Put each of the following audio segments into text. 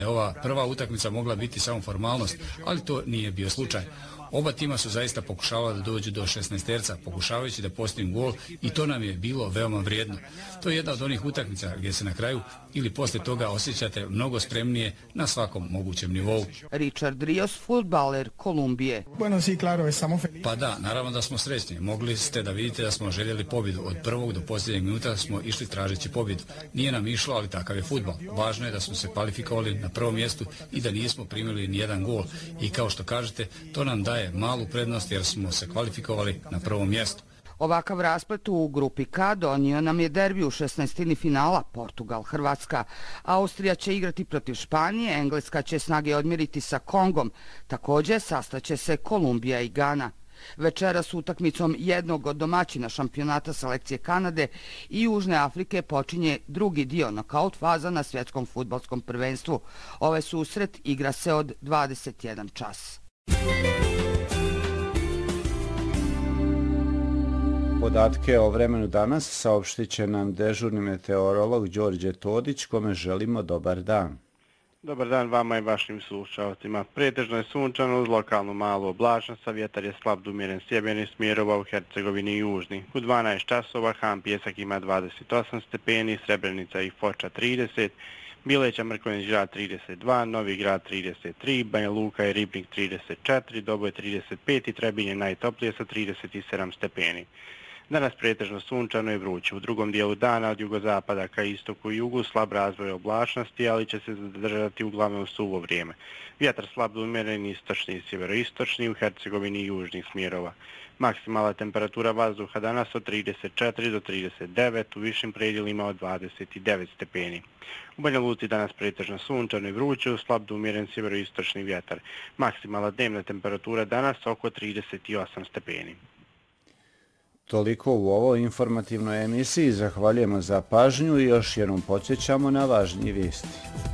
Ova prva utakmica mogla biti samo formalnost, ali to nije bio slučaj. Oba tima su zaista pokušavali da dođu do 16-terca, pokušavajući da postignu gol i to nam je bilo veoma vrijedno. To je jedna od onih utakmica gdje se na kraju ili poslije toga osjećate mnogo spremnije na svakom mogućem nivou. Richard Rios, fudbaler Kolumbije. Pa da, naravno da smo srećni. Mogli ste da vidite da smo željeli pobjedu. Od prvog do posljednjeg minuta smo išli tražeći pobjedu. Nije nam išlo, ali takav je fudbal. Važno je da smo se kvalifikovali na prvom mjestu i da nismo primili nijedan gol. I kao što kažete, to nam daje malu prednost jer smo se kvalifikovali na prvom mjestu. Ovakav rasplet u grupi K donio nam je derbi u 16. finala Portugal-Hrvatska. Austrija će igrati protiv Španije, Engleska će snage odmjeriti sa Kongom. Također sastaće se Kolumbija i Gana. Večeras utakmicom jednog od domaćina šampionata selekcije Kanade i Južne Afrike počinje drugi dio nokaut faza na svjetskom fudbalskom prvenstvu. Ovaj susret igra se od 21 čas. Podatke o vremenu danas saopštit će nam dežurni meteorolog Đorđe Todić, kome želimo dobar dan. Dobar dan vama i vašim slušalcima. Pretežno je sunčano uz lokalnu malu oblačnost, a vjetar je slab do umjeren sjevernih smjerova u Hercegovini i Južni. U 12 časova Han Pjesak ima 28 stepeni, Srebrenica i Foča 30, Bileća Mrkonjić grad 32, Novi grad 33, Banja Luka i Ribnik 34, Doboj 35 i Trebinje najtoplije sa 37 stepeni. Danas pretežno sunčano i vruće. U drugom dijelu dana od jugozapada ka istoku i jugu slab razvoj oblačnosti, ali će se zadržati uglavnom suvo vrijeme. Vjetar slab do umjeren istočni i sjeveroistočni u Hercegovini i južnih smjerova. Maksimalna temperatura vazduha danas od 34 do 39, u višim predjelima od 29 stepeni. U Banja Luci danas pretežno sunčano i vruće, slab do umjeren sjeveroistočni vjetar. Maksimalna dnevna temperatura danas oko 38 stepeni. Toliko u ovoj informativnoj emisiji. Zahvaljujemo za pažnju i još jednom podsjećamo na važnije vijesti.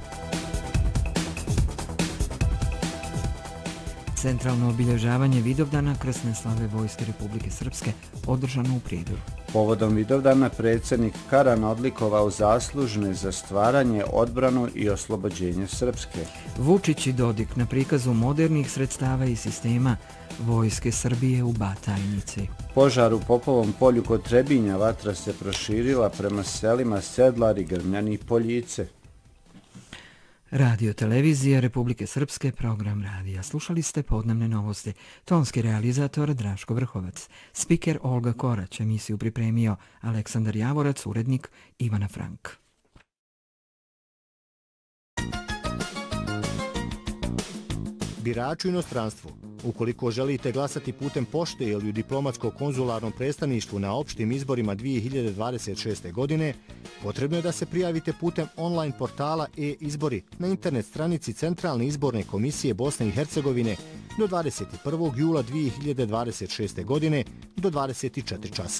Centralno obilježavanje Vidovdana krsne slave Vojske Republike Srpske održano u Prijedoru. Povodom Vidovdana predsjednik Karan odlikovao zaslužne za stvaranje, odbranu i oslobođenje Srpske. Vučić i Dodik na prikazu modernih sredstava i sistema Vojske Srbije u Batajnici. Požar u Popovom polju kod Trebinja, vatra se proširila prema selima Sedlar i Grmljani i Poljice. Radio Televizija Republike Srpske, program radija. Slušali ste podnevne novosti. Tonski realizator Draško Vrhovac. Spiker Olga Korać. Emisiju pripremio Aleksandar Javorac, urednik Ivana Frank. Birači u inostranstvu. Ukoliko želite glasati putem pošte ili u diplomatsko-konzularnom predstavništvu na opštim izborima 2026. godine, potrebno je da se prijavite putem online portala e-izbori na internet stranici Centralne izborne komisije Bosne i Hercegovine do 21. jula 2026. godine do 24 časa.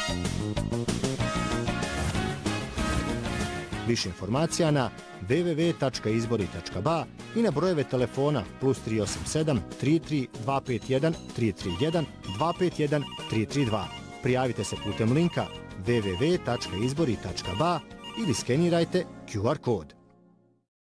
Više informacija na www.izbori.ba i na brojeve telefona +387 33 251 331 251 332. Prijavite se putem linka www.izbori.ba ili skenirajte QR kod.